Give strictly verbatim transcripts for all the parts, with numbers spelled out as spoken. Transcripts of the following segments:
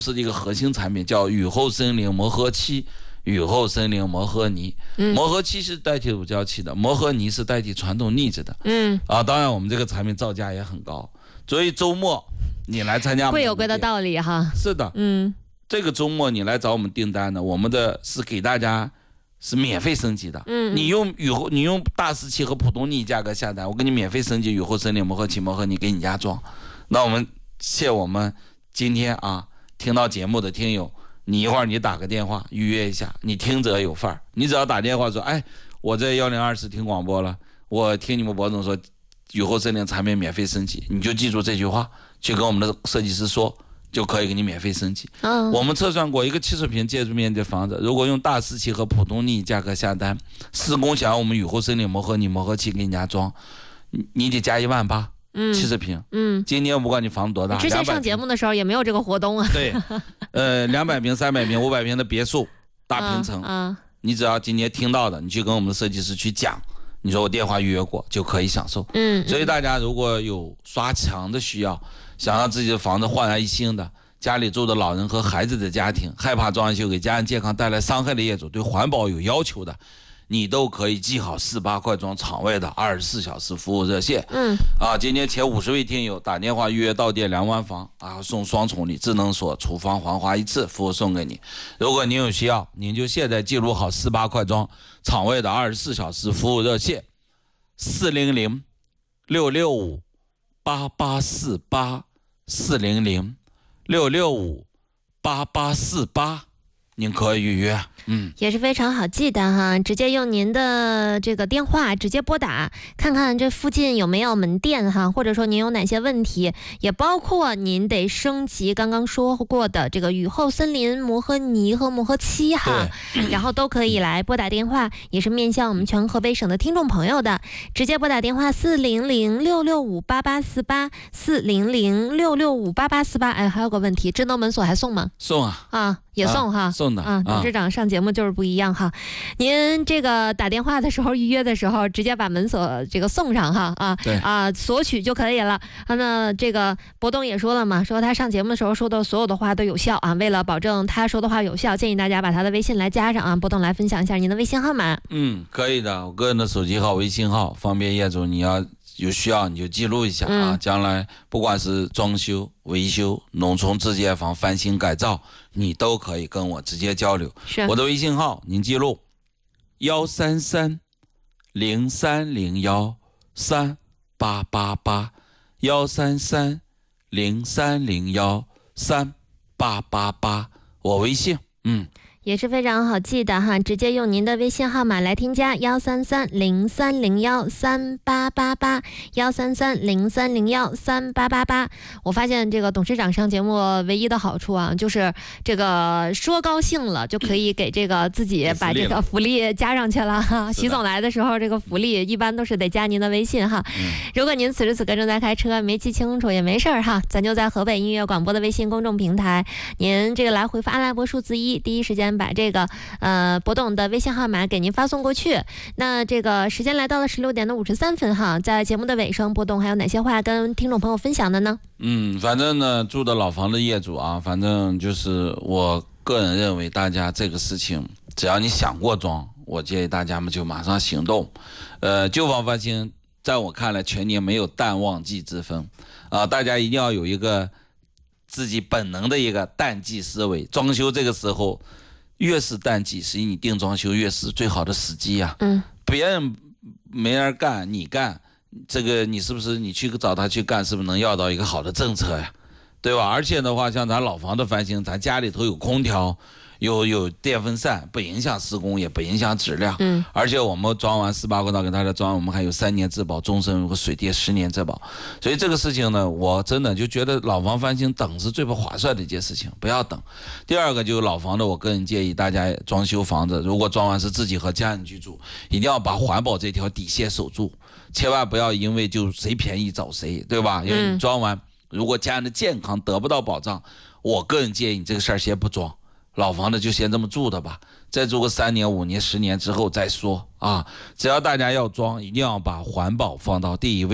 是一个核心产品，叫雨后森林磨合漆。雨后森林磨合泥，嗯、磨合漆是代替乳胶漆的，磨合泥是代替传统腻子的。嗯啊，当然我们这个产品造价也很高，所以周末你来参加贵有贵的道理哈。 是的，嗯，这个周末你来找我们订单的，我们的是给大家是免费升级的。嗯，你用雨后你用大师漆和普通腻价格下单，我给你免费升级雨后森林磨合漆磨合泥给你家装。那我们谢我们今天啊听到节目的听友。你一会儿你打个电话预约一下，你听者有份儿。你只要打电话说，哎，我在幺零二四听广播了，我听你们博总说雨后森林产品免费升级，你就记住这句话，去跟我们的设计师说，就可以给你免费升级。嗯，我们测算过一个七十平建筑面积的房子，如果用大师漆和普通腻价格下单，施工想要我们雨后森林磨合泥磨合漆给你家装，你你得加一万八。嗯，七十平。嗯，今年不管你房子多大， 之前上节目的时候也没有这个活动啊。 对，呃，两百平、三百平、五百平的别墅、大平层，嗯，嗯你只要今天听到的，你去跟我们的设计师去讲，你说我电话预约过就可以享受。嗯，所以大家如果有刷墙的需要，想让自己的房子焕然一新的，家里住的老人和孩子的家庭，害怕装修给家人健康带来伤害的业主，对环保有要求的。你都可以记好四八快装场外的二十四小时服务热线。嗯，啊，今天前五十位听友打电话预约到店两万房啊，送双重礼，智能锁、厨房防滑一次服务送给你。如果您有需要，您就现在记录好四八快装场外的二十四小时服务热线：四零零六六五八八四八四零零六六五八八四八，您可以预约。嗯， 也是非常好记的哈，直接用您的这个电话直接拨打，看看这附近有没有门店哈，或者说您有哪些问题，也包括您得升级刚刚说过的这个雨后森林磨合泥和磨合漆哈，然后都可以来拨打电话，也是面向我们全河北省的听众朋友的，直接拨打电话四零零六六五八八四八四零零六六五八八四八。哎，还有个问题，智能门锁还送吗？ 送啊啊，也送哈， 啊、送的啊，董事长上节目就是不一样哈，您这个打电话的时候预约的时候，直接把门锁这个送上哈啊， 对啊，索取就可以了啊。那这个博东也说了嘛，说他上节目的时候说的所有的话都有效啊。为了保证他说的话有效，建议大家把他的微信来加上啊。博东来分享一下您的微信号码。 嗯，可以的，我个人的手机号、微信号，方便业主你要有需要你就记录一下啊。嗯、将来不管是装修、维修、农村自建房翻新改造，你都可以跟我直接交流。 是我的微信号，您记录幺三三零三零幺三八八八幺三三零三零幺三八八八，我微信，嗯。 也是非常好记的哈，直接用您的微信号码来添加幺三三零三零幺三八八八幺三三零三零幺三八八八。我发现这个董事长上节目唯一的好处啊，就是这个说高兴了就可以给这个自己把这个福利加上去了哈。徐总来的时候，这个福利一般都是得加您的微信哈。嗯、如果您此时此刻正在开车没记清楚也没事儿哈，咱就在河北音乐广播的微信公众平台，您这个来回复阿拉伯数字一，第一时间把这个呃博董的微信号码给您发送过去。那这个时间来到了十六点的五十三分哈，在节目的尾声，博董还有哪些话跟听众朋友分享的呢？ 嗯，反正呢，住的老房的业主啊，反正就是我个人认为，大家这个事情，只要你想过装，我建议大家们就马上行动。呃，旧房翻新，在我看来，全年没有淡旺季之分啊、呃，大家一定要有一个自己本能的一个淡季思维。装修这个时候。越是淡季，实际你定装修越是最好的时机呀、啊。嗯，别人没人干，你干，这个你是不是你去找他去干，是不是能要到一个好的政策呀？对吧？而且的话，像咱老房的翻新，咱家里头有空调，有有电风扇，不影响施工，也不影响质量。嗯，而且我们装完四八快装给大家装，我们还有三年质保，终身和水电十年质保。所以这个事情呢，我真的就觉得老房翻新等是最不划算的一件事情，不要等。第二个就是老房的，我个人建议大家装修房子，如果装完是自己和家人居住，一定要把环保这条底线守住，千万不要因为就谁便宜找谁，对吧？因为你装完，如果家人的健康得不到保障，我个人建议你这个事儿先不装。老房子就先这么住的吧，再住个三年、五年、十年之后再说啊！只要大家要装，一定要把环保放到第一位，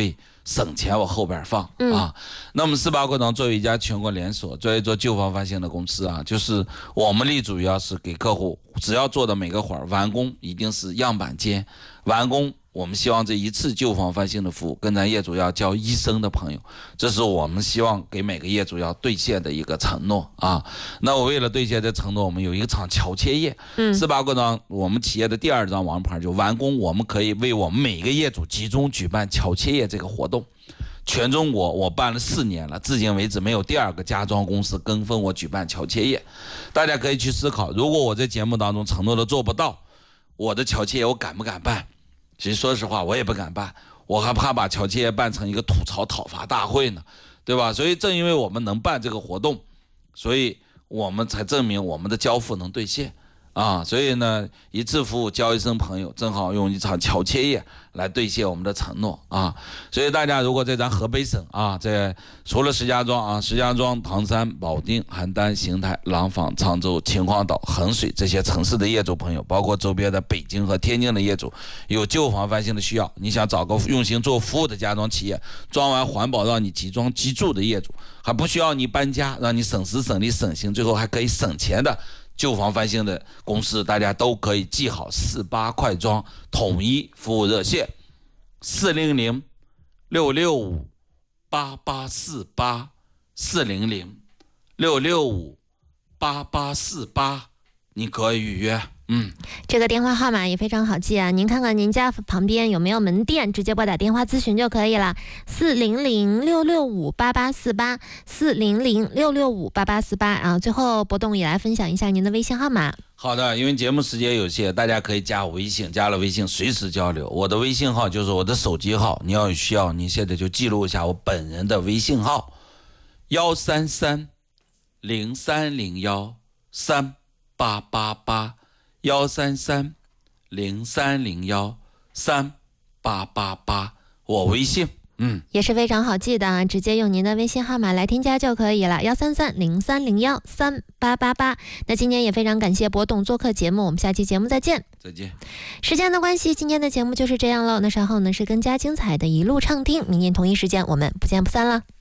省钱往后边放、 嗯、 啊。那我们四八扩张作为一家全国连锁，作为做旧房翻新的公司啊，就是我们力主要是给客户，只要做的每个活儿完工一定是样板间完工。我们希望这一次旧房翻新的服务跟咱业主要交一生的朋友，这是我们希望给每个业主要兑现的一个承诺啊。那我为了兑现这承诺，我们有一个场乔切业，嗯，四八扩张我们企业的第二张王牌就完工，我们可以为我们每个业主集中举办乔切业这个活动。全中国我办了四年了，至今为止没有第二个家装公司跟风我举办乔切业。大家可以去思考，如果我在节目当中承诺的做不到，我的乔切业我敢不敢办？其实说实话我也不敢办，我还怕把乔切业办成一个吐槽讨伐大会呢，对吧？所以正因为我们能办这个活动，所以我们才证明我们的交付能兑现啊。所以呢，一次服务交一生朋友，正好用一场乔切业来兑现我们的承诺啊。所以大家如果在咱河北省啊，在除了石家庄啊，石家庄、唐山、保定、邯郸、邢台、廊坊、沧州、秦皇岛、衡水这些城市的业主朋友，包括周边的北京和天津的业主，有旧房翻新的需要，你想找个用心做服务的家装企业，装完环保让你集装集住的业主，还不需要你搬家，让你省时省力省心，最后还可以省钱的旧房翻新的公司，大家都可以记好四八快装统一服务热线四零零六六五八八四八四零零六六五八八四八，你可以预约。嗯， 这个电话号码也非常好记啊，您看看您家旁边有没有门店，直接拨打电话咨询就可以了。四零零六六五八八四八四零零六六五八八四八啊。最后波动也来分享一下您的微信号码。 好的，因为节目时间有限，大家可以加我微信，加了微信随时交流。我的微信号就是我的手机号，你要有需要，你现在就记录一下我本人的微信号：幺三三零三零幺三八八八。幺三三零三零幺三八八八，我微信，嗯， 也是非常好记的啊，直接用您的微信号码来添加就可以了，幺三三零三零幺三八八八。那今天也非常感谢博董做客节目，我们下期节目再见。 再见。 时间的关系，今天的节目就是这样了。那稍后呢是更加精彩的一路畅听，明天同一时间我们不见不散了。